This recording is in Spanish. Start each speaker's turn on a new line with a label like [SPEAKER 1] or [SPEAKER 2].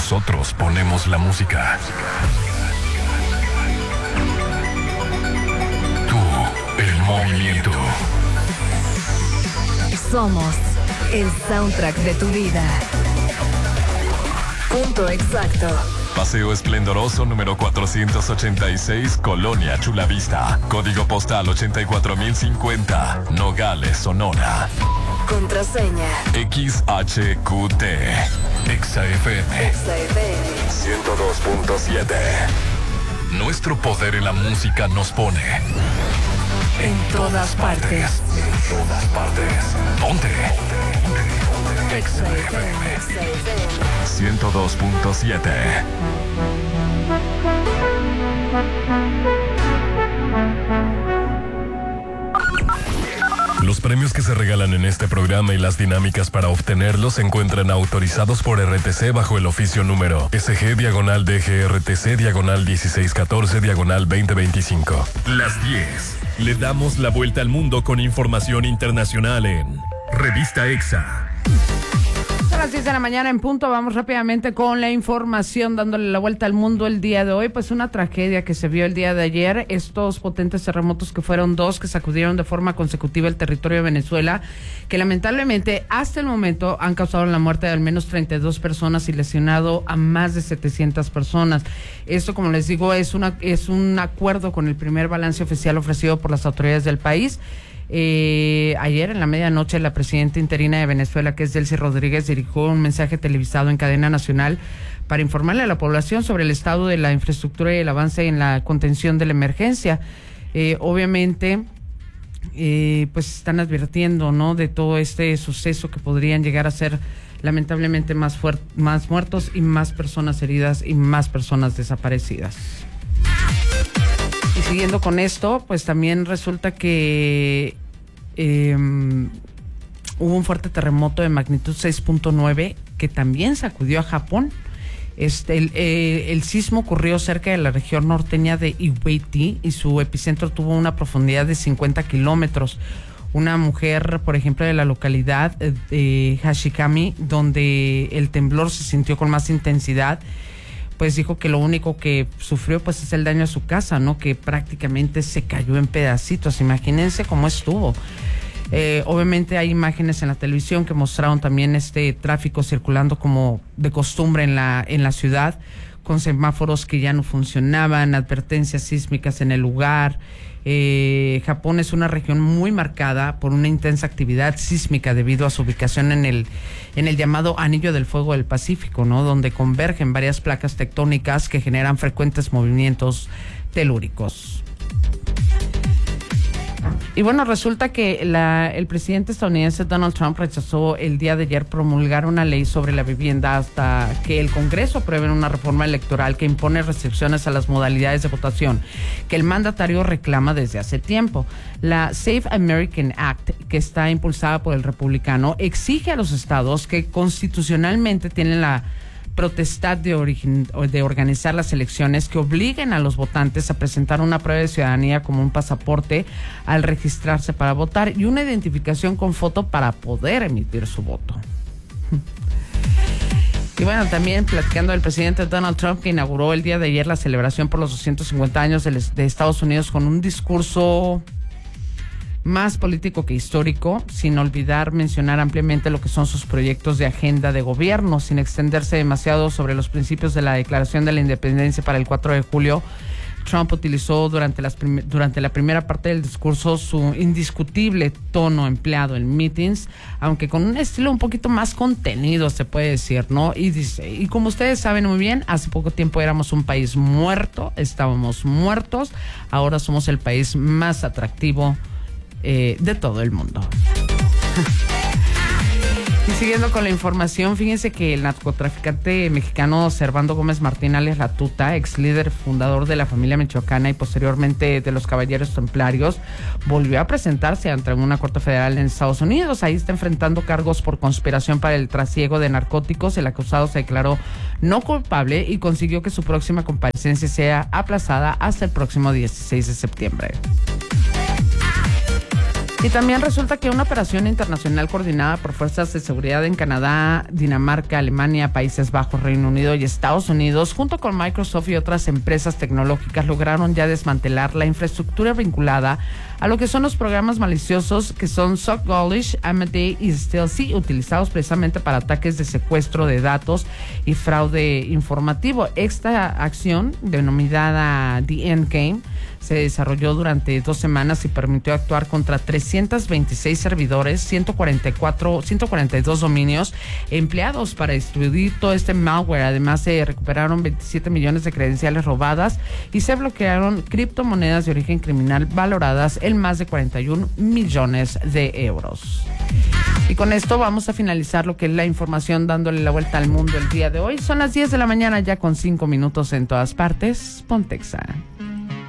[SPEAKER 1] Nosotros ponemos la música. Tú, el movimiento.
[SPEAKER 2] Somos el soundtrack de tu vida. Punto exacto.
[SPEAKER 1] Paseo Esplendoroso número 486, Colonia Chulavista. Código postal 84050, Nogales, Sonora.
[SPEAKER 2] Contraseña
[SPEAKER 1] XHQT. XFM 102.7. Nuestro poder en la música nos pone
[SPEAKER 2] en todas partes.
[SPEAKER 1] En todas partes. Ponte. XFM 102.7. Los premios que se regalan en este programa y las dinámicas para obtenerlos se encuentran autorizados por RTC bajo el oficio número SG/DGRTC/1614/2025. Las 10. Le damos la vuelta al mundo con información internacional en Revista EXA.
[SPEAKER 3] A las 10 de la mañana en punto, vamos rápidamente con la información, dándole la vuelta al mundo el día de hoy. Pues una tragedia que se vio el día de ayer, estos potentes terremotos que fueron 2 que sacudieron de forma consecutiva el territorio de Venezuela, que lamentablemente hasta el momento han causado la muerte de al menos 32 personas y lesionado a más de 700 personas. Esto, como les digo, es un acuerdo con el primer balance oficial ofrecido por las autoridades del país. Ayer en la medianoche la presidenta interina de Venezuela, que es Delcy Rodríguez, dirigió un mensaje televisado en cadena nacional para informarle a la población sobre el estado de la infraestructura y el avance en la contención de la emergencia. Obviamente pues están advirtiendo, ¿no?, de todo este suceso que podrían llegar a ser lamentablemente más muertos y más personas heridas y más personas desaparecidas. Y siguiendo con esto, pues también resulta que hubo un fuerte terremoto de magnitud 6.9 que también sacudió a Japón. El sismo ocurrió cerca de la región norteña de Iwate y su epicentro tuvo una profundidad de 50 kilómetros. Una mujer, por ejemplo, de la localidad de Hashikami, donde el temblor se sintió con más intensidad, pues dijo que lo único que sufrió pues es el daño a su casa, ¿no?, que prácticamente se cayó en pedacitos. Imagínense cómo estuvo. Obviamente hay imágenes en la televisión que mostraron también este tráfico circulando como de costumbre en la ciudad, con semáforos que ya no funcionaban, advertencias sísmicas en el lugar. Japón es una región muy marcada por una intensa actividad sísmica debido a su ubicación en el llamado Anillo del Fuego del Pacífico, ¿no?, donde convergen varias placas tectónicas que generan frecuentes movimientos telúricos. Y bueno, resulta que el presidente estadounidense Donald Trump rechazó el día de ayer promulgar una ley sobre la vivienda hasta que el Congreso apruebe una reforma electoral que impone restricciones a las modalidades de votación que el mandatario reclama desde hace tiempo. La Save American Act, que está impulsada por el republicano, exige a los estados que constitucionalmente tienen la protestad de organizar las elecciones, que obliguen a los votantes a presentar una prueba de ciudadanía como un pasaporte al registrarse para votar y una identificación con foto para poder emitir su voto. Y bueno, también platicando del presidente Donald Trump, que inauguró el día de ayer la celebración por los 250 años de Estados Unidos con un discurso más político que histórico, sin olvidar mencionar ampliamente lo que son sus proyectos de agenda de gobierno, sin extenderse demasiado sobre los principios de la Declaración de la Independencia para el 4 de julio. Trump utilizó durante la primera parte del discurso su indiscutible tono empleado en meetings, aunque con un estilo un poquito más contenido, se puede decir, ¿no? Y dice, y como ustedes saben muy bien, hace poco tiempo éramos un país muerto, estábamos muertos, ahora somos el país más atractivo de todo el mundo. Y siguiendo con la información, fíjense que el narcotraficante mexicano Servando Gómez Martín alias La Tuta, ex líder fundador de la familia michoacana y posteriormente de los Caballeros Templarios, volvió a presentarse ante una corte federal en Estados Unidos. Ahí está enfrentando cargos por conspiración para el trasiego de narcóticos. El acusado se declaró no culpable y consiguió que su próxima comparecencia sea aplazada hasta el próximo 16 de septiembre. Y también resulta que una operación internacional coordinada por fuerzas de seguridad en Canadá, Dinamarca, Alemania, Países Bajos, Reino Unido y Estados Unidos, junto con Microsoft y otras empresas tecnológicas, lograron ya desmantelar la infraestructura vinculada a lo que son los programas maliciosos que son SockGulish, Amade y Stealthy, utilizados precisamente para ataques de secuestro de datos y fraude informativo. Esta acción, denominada The Endgame, se desarrolló durante 2 semanas y permitió actuar contra 326 servidores, 142 dominios empleados para distribuir todo este malware. Además, se recuperaron 27 millones de credenciales robadas y se bloquearon criptomonedas de origen criminal valoradas en más de 41 millones de euros. Y con esto vamos a finalizar lo que es la información dándole la vuelta al mundo el día de hoy. Son las 10 de la mañana ya con 5 minutos en todas partes. Pontexa.